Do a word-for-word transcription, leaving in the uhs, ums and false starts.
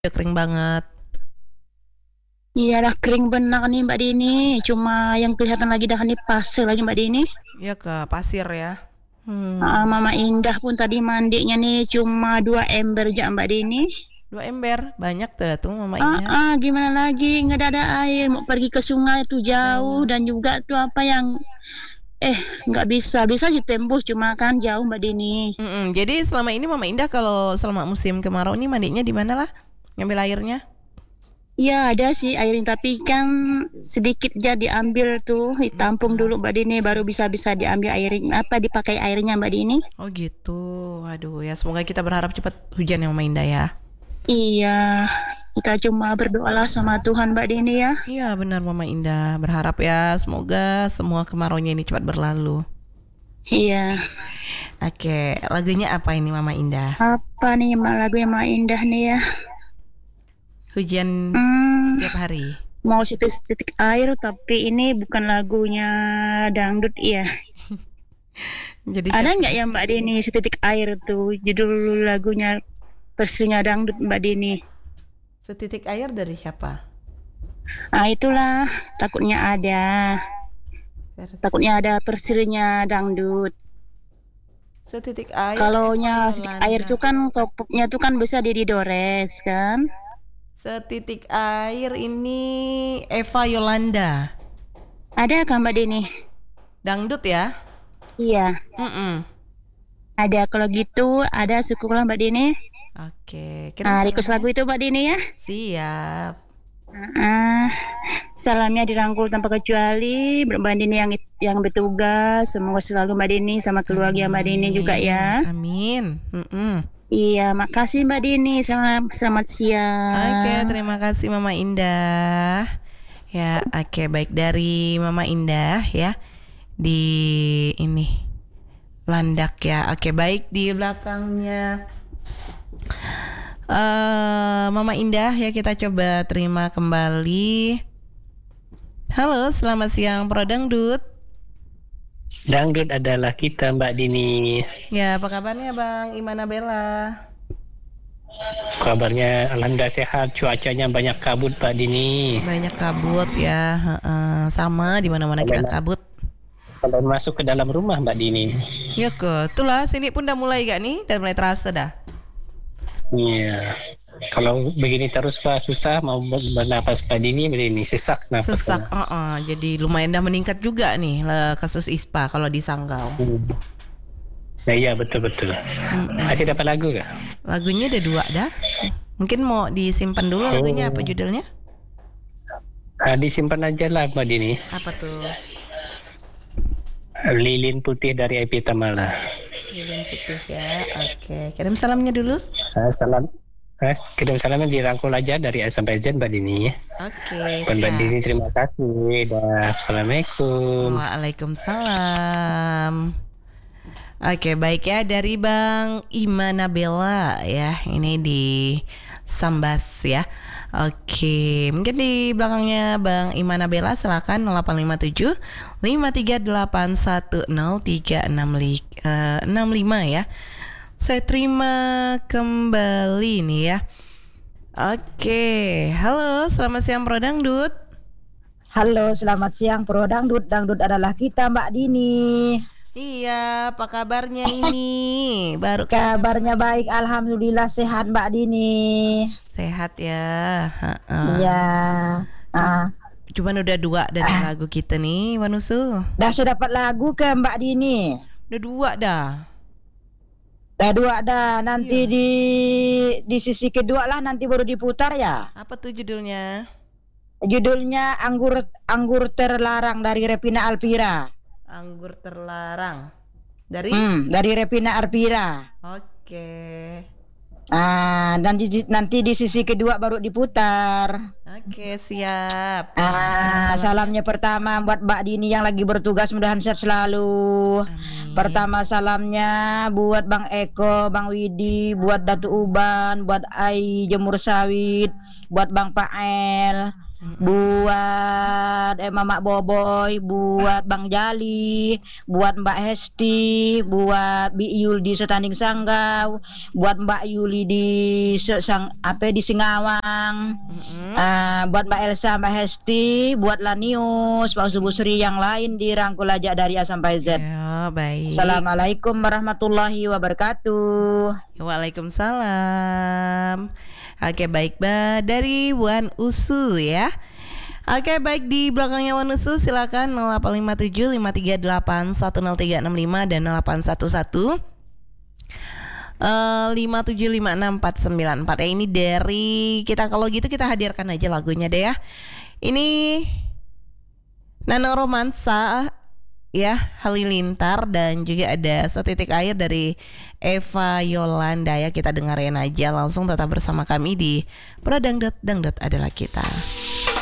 Udah kering banget. Iyalah kering benar nih Mbak Dini. Cuma yang kelihatan lagi dah nih pasir lagi Mbak Dini. Ya ke pasir ya. Ah, Hmm. Mama Indah pun tadi mandinya nih cuma dua ember aja Mbak Dini. Dua ember, banyak tuh tuh Mama Ah, Indah. ah, gimana lagi? Nggak ada air. Mau pergi ke sungai itu jauh Oh. dan juga tuh apa yang eh nggak bisa bisa sih tembus cuma kan jauh Mbak Dini. Mm-mm. Jadi selama ini Mama Indah kalau selama musim kemarau ini mandinya di mana lah? Ngambil airnya? Iya ada sih airin tapi kan sedikit aja diambil tuh ditampung Mm-mm. dulu Mbak Dini baru bisa-bisa diambil airin apa dipakai airnya Mbak Dini. Oh gitu. Aduh ya semoga kita berharap cepat hujan ya Mama Indah ya. Iya, kita cuma berdoalah sama Tuhan Mbak Dini ya. Iya benar Mama Indah. Berharap ya semoga semua kemaraunya ini cepat berlalu. Iya. Oke, lagunya apa ini Mama Indah? Apa nih mak lagu yang mak indah nih ya? Hujan Hmm, setiap hari. mau titik-titik air tapi ini bukan lagunya dangdut ya. Jadi Ada siapa? nggak ya Mbak Dini setitik air tuh judul lagunya versinya dangdut Mbak Dini? Setitik air dari siapa? Ah itulah takutnya ada. Versi. Takutnya ada versinya dangdut. Setitik air. Kalau Eva nya setitik air Yolanda. tuh kan kopuknya tuh kan bisa di didores kan? Setitik air ini Eva Yolanda. Ada kan Mbak Dini? Dangdut ya? Iya. Mm-mm. Ada kalau gitu ada syukurlah Mbak Dini. Oke. Kirim Nah, request lagu salamnya. itu Mbak Dini ya. Siap. Ah, salamnya dirangkul tanpa kecuali Mbak Dini yang yang bertugas. Semoga selalu Mbak Dini sama keluarga Mbak Dini juga ya. Amin. Mm-mm. Iya, makasih Mbak Dini. Selamat selamat siang. Oke, terima kasih Mama Indah. Ya, oke baik dari Mama Indah ya. Di ini Landak ya. Oke, baik di belakangnya uh, Mama Indah ya kita coba terima kembali. Halo, selamat siang Pro Dangdut. Dangdut adalah kita Mbak Dini. Ya, apa kabarnya Bang Imana Bella? Kabarnya alhamdulillah sehat, cuacanya banyak kabut Mbak Dini. Banyak kabut ya, uh, sama di mana-mana kita kabut. Kalau masuk ke dalam rumah Mbak Dini. Ya ke, itulah sini pun udah mulai gak nih? Udah mulai terasa dah. Iya. Kalau begini terus Pak susah mau bernapas Mbak Dini, begini sesak nafasnya. Sesak, uh-uh. Jadi lumayan dah meningkat juga nih kasus ispa kalau di Sanggau. Hmm. Nah, iya betul-betul. Mm-mm. Masih dapat lagu gak? Lagunya ada dua dah. Mungkin mau disimpan dulu lagunya, apa judulnya? Ah, disimpan aja lah Mbak Dini. Apa tuh? Lilin Putih dari Epi Tamala. Lilin Putih ya. Oke, kirim salamnya dulu. Ah, salam. Mas, kirim salamnya dirangkul aja dari A sampai Z Mbak Dini. Oke, Mbak siap. Dini terima kasih. Dah. Assalamualaikum. Waalaikumsalam. Oke, baik ya dari Bang Imana Bella ya. Ini di Sambas ya. Oke, mungkin di belakangnya Bang Imana Bella silakan nol delapan lima tujuh lima tiga delapan satu nol tiga enam lima ya. Saya terima kembali nih ya. Oke, halo, selamat siang Pro Dangdut. Halo, selamat siang Pro Dangdut. Dangdut adalah kita Mbak Dini. Iya, apa kabarnya ini? Baru Kabarnya baik, alhamdulillah sehat Mbak Dini. Sehat ya. Ha-ha. Iya. Ah. Cuman udah dua dari ah. lagu kita nih, Wanusu. Dah saya dapat lagu ke Mbak Dini. Udah dua dah. Dah dua dah. Nanti iya. di di sisi kedua lah nanti baru diputar ya. Apa tuh judulnya? Judulnya Anggur Anggur Terlarang dari Revina Alpira. Anggur Terlarang dari hmm, dari Revina Alpira. Oke. Ah, dan di, nanti di sisi kedua baru diputar. Oke, siap. Ah, salamnya pertama buat Mbak Dini yang lagi bertugas, mudahan sehat selalu. Amin. Pertama salamnya buat Bang Eko, Bang Widi, buat Datu Uban, buat Ai Jemur Sawit, buat Bang Pael, buat eh, Mamak Boboy, buat Bang Jali, buat Mbak Hesti, buat Bi Yul di Setanding Sanggau, buat Mbak Yuli di Se- sang apa di Singawang, Mm-mm. ah, buat Mbak Elsa, Mbak Hesti, buat Lanius, Pak Subusri yang lain dirangkul aja dari A sampai Z. Ya, baik. Assalamualaikum warahmatullahi wabarakatuh. Waalaikumsalam. Oke, baik, Mbak. Dari Wan Usu ya. Oke, baik, di belakangnya Wan Usu silakan nol delapan lima tujuh lima tiga delapan satu nol tiga enam lima dan nol delapan satu satu eh, lima tujuh lima enam empat sembilan empat. Ya, ini dari kita. Kalau gitu kita hadirkan aja lagunya deh ya. Ini Nano Romansa ya, Halilintar, dan juga ada Setitik Air dari Eva Yolanda ya. Kita dengerin aja langsung, tetap bersama kami di Pradangdut Dangdut Adalah Kita.